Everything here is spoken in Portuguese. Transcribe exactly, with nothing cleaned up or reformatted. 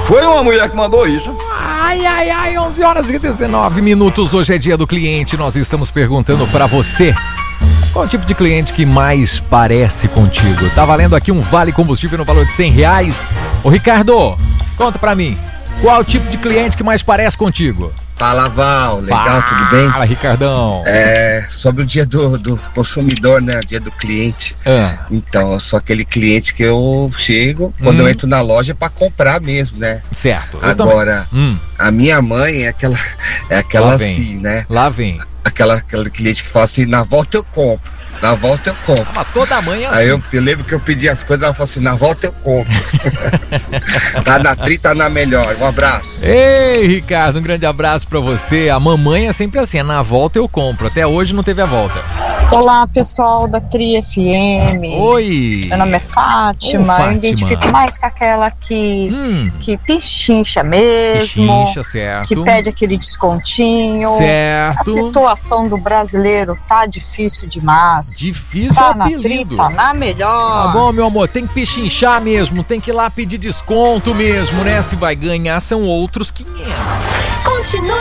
Foi uma mulher que mandou isso. Ai, ai, ai, onze horas e dezenove minutos. Hoje é dia do cliente. Nós estamos perguntando pra você: qual o tipo de cliente que mais parece contigo? Tá valendo aqui um vale combustível no valor de cem reais. Ô Ricardo, conta pra mim, qual o tipo de cliente que mais parece contigo? Fala, Val, legal, Fala, tudo bem? Fala, Ricardão. É, sobre o dia do, do consumidor, né, o dia do cliente. Ah. Então, eu sou aquele cliente que eu chego quando Hum. eu entro na loja pra comprar mesmo, né? Certo. eu Agora, Hum. a minha mãe é aquela, é aquela Lá vem. assim, né? Lá vem. Aquela, aquela cliente que fala assim, na volta eu compro. Na volta eu compro. Mas toda mãe é assim. Aí eu, eu lembro que eu pedi as coisas, ela falou assim, na volta eu compro. Tá na tri, tá na melhor. Um abraço. Ei, Ricardo, um grande abraço pra você. A mamãe é sempre assim, é na volta eu compro. Até hoje não teve a volta. Olá, pessoal da Tri F M. Oi. Meu nome é Fátima. Ô, Fátima. Eu identifico mais com aquela que, Hum. que pichincha mesmo. Pichincha, certo. Que pede aquele descontinho. Certo. A situação do brasileiro tá difícil demais. Difícil Tá é o na Tri, apelido. tá na melhor. Tá bom, meu amor, tem que pichinchar mesmo, tem que ir lá pedir desconto mesmo, né? Se vai ganhar, são outros quinhentos. Continue